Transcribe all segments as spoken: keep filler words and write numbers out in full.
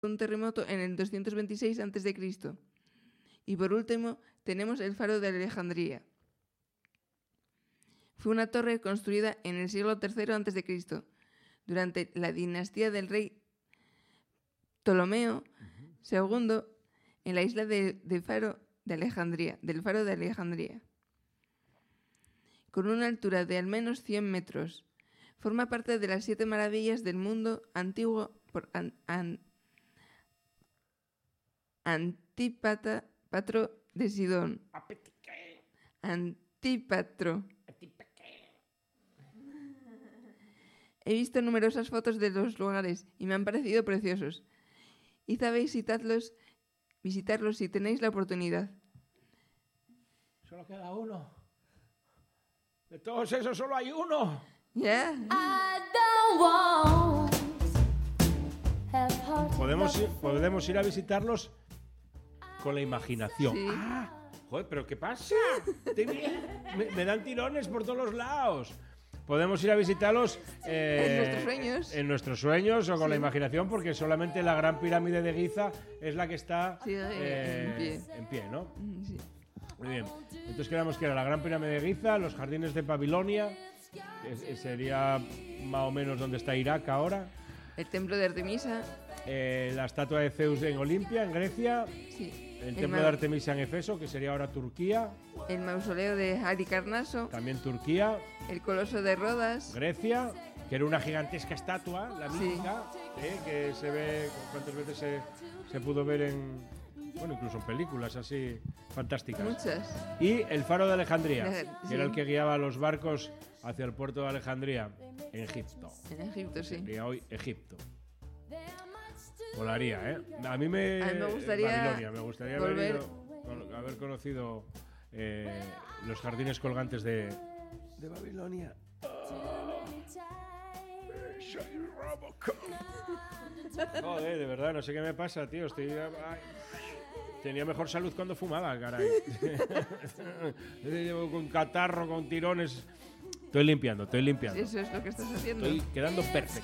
un terremoto en el doscientos veintiséis antes de Cristo. Y por último, tenemos el faro de Alejandría. Fue una torre construida en el siglo tercero antes de Cristo, durante la dinastía del rey Ptolomeo segundo, en la isla de, de Faro de Alejandría, del faro de Alejandría. Con una altura de al menos cien metros, forma parte de las siete maravillas del mundo antiguo por an, an, Antípatro de Sidón. Antípatro. He visto numerosas fotos de los lugares y me han parecido preciosos. Id a visitarlos, visitarlos si tenéis la oportunidad. Solo queda uno. De todos esos solo hay uno. ¿Ya? Podemos ir, podemos ir a visitarlos con la imaginación. Sí. Ah, joder, ¿pero qué pasa? me, me dan tirones por todos los lados. Podemos ir a visitarlos eh, en nuestros sueños. En nuestros sueños o con sí. la imaginación, porque solamente la Gran Pirámide de Giza es la que está sí, eh, en, pie. en pie, ¿no? Sí. Muy bien. Entonces quedamos que era la Gran Pirámide de Giza, los jardines de Babilonia, que sería más o menos donde está Irak ahora. El templo de Artemisa. Eh, la estatua de Zeus en Olimpia, en Grecia. Sí. El, el templo de Artemisa en Efeso, que sería ahora Turquía. El mausoleo de Halicarnaso. También Turquía. El coloso de Rodas. Grecia, que era una gigantesca estatua, la mítica, sí. eh, que se ve, cuántas veces se, se pudo ver en, bueno, incluso en películas así fantásticas. Muchas. Y el faro de Alejandría, La, que sí. era el que guiaba los barcos hacia el puerto de Alejandría, en Egipto. En Egipto, sí. Sería hoy Egipto. Molaría, ¿eh? A mí me, a mí me gustaría, Babilonia, me gustaría volver... haber, ido, haber conocido eh, los jardines colgantes de, de Babilonia. Oh, soy Robocop. Joder, de verdad, no sé qué me pasa, tío. Estoy, ay, tenía mejor salud cuando fumaba, caray. Llevo con catarro, con tirones. Estoy limpiando, estoy limpiando. Eso es lo que estás haciendo. Estoy quedando perfecto.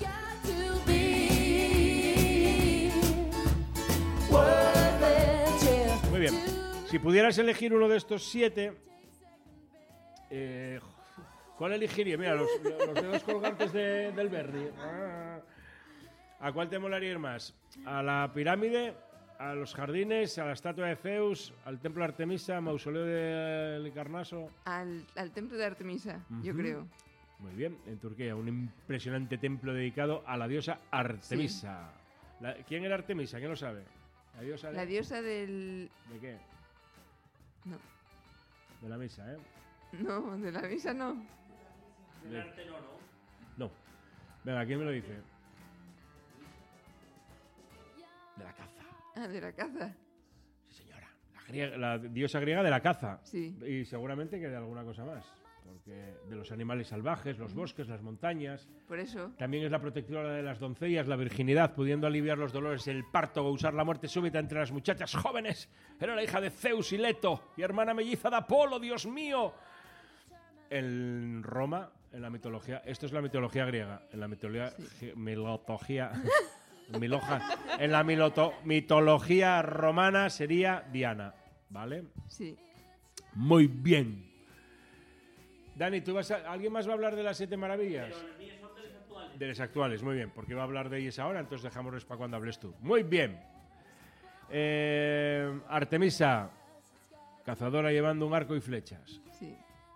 Muy bien. Si pudieras elegir uno de estos siete, eh, ¿cuál elegiría? Mira, los, los dedos colgantes de, del Berry. ¿A cuál te molaría ir más? ¿A la pirámide? ¿A los jardines? ¿A la estatua de Zeus? ¿Al templo de Artemisa? ¿Mausoleo de Halicarnaso? Al, al templo de Artemisa, uh-huh. yo creo. Muy bien, en Turquía, un impresionante templo dedicado a la diosa Artemisa. Sí. La, ¿Quién era Artemisa? ¿Quién lo sabe? La diosa, de... la diosa del... ¿De qué? No. De la misa, ¿eh? No, de la misa no. Del arte no, ¿no? No. Venga, ¿quién me lo dice? De la caza. Ah, de la caza. Sí, señora. La, griega, la diosa griega de la caza. Sí. Y seguramente que de alguna cosa más. Porque de los animales salvajes, los bosques, las montañas. Por eso. También es la protectora de las doncellas, la virginidad, pudiendo aliviar los dolores del parto o usar la muerte súbita entre las muchachas jóvenes. Era la hija de Zeus y Leto y hermana melliza de Apolo, Dios mío. En Roma, en la mitología, esto es la mitología griega, en la mitología, sí. milotología, miloja, en la miloto, mitología romana sería Diana, ¿vale? Sí. Muy bien. Dani, ¿tú vas a, ¿alguien más va a hablar de las siete maravillas? Pero las mías son de las actuales. De las actuales, muy bien, porque va a hablar de ellas ahora, entonces dejámosles para cuando hables tú. Muy bien. Eh, Artemisa, cazadora llevando un arco y flechas. Sí.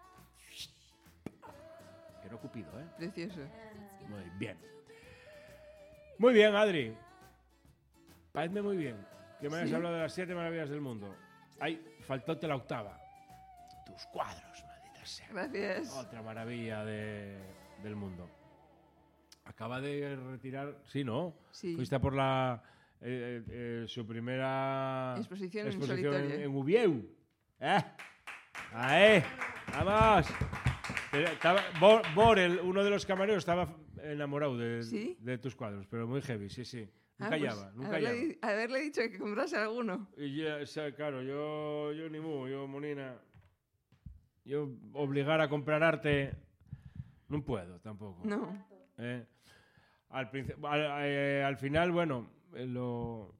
Quiero Cupido, ¿eh? Precioso. Muy bien. Muy bien, Adri. Parecme muy bien que me hayas ¿Sí? hablado de las siete maravillas del mundo. Ay, faltóte la octava. Tus cuadros, maldita sea. Gracias. Otra maravilla de, del mundo. Acaba de retirar... Sí, ¿no? Sí. Fuiste por la... Eh, eh, su primera... Exposición, exposición en, en, en Ubieu. ¿Eh? ¡Ahí! ¡Vamos! Estaba, Bor, Bor el, uno de los camareros, estaba enamorado de, ¿Sí? de tus cuadros, pero muy heavy, sí, sí. Nunca ah, pues, hallaba, nunca haberle, hallaba. Haberle dicho que comprase alguno. Y ya, o sea, claro, yo, yo ni mu, yo, Monina, yo obligar a comprar arte, no puedo tampoco. No. Eh, al, al, eh, al final, bueno, eh, lo,